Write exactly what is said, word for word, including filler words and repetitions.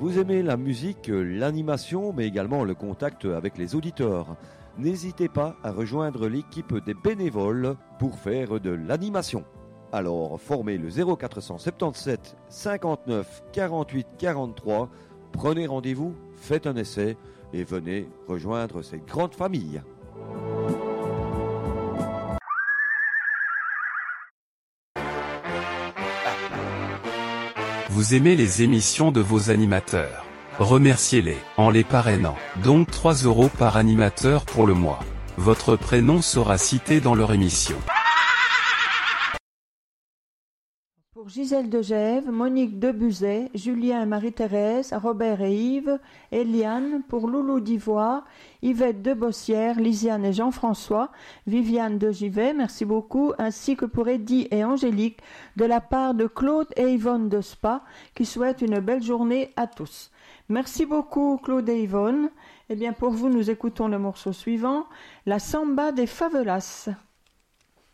Vous aimez la musique, l'animation, mais également le contact avec les auditeurs. N'hésitez pas à rejoindre l'équipe des bénévoles pour faire de l'animation. Alors, formez le zéro quatre cent soixante-dix-sept cinquante-neuf quarante-huit quarante-trois, prenez rendez-vous, faites un essai et venez rejoindre cette grande famille. Vous aimez les émissions de vos animateurs? Remerciez-les en les parrainant. Donc trois euros par animateur pour le mois. Votre prénom sera cité dans leur émission. Pour Gisèle de Gève, Monique Debuzet, Julien et Marie-Thérèse, Robert et Yves, Eliane, pour Loulou d'Ivoire, Yvette de Bossière, Lisiane et Jean-François, Viviane de Givet, merci beaucoup, ainsi que pour Eddy et Angélique, de la part de Claude et Yvonne de Spa, qui souhaitent une belle journée à tous. Merci beaucoup Claude et Yvonne. Eh bien pour vous, nous écoutons le morceau suivant, La Samba des Favelas.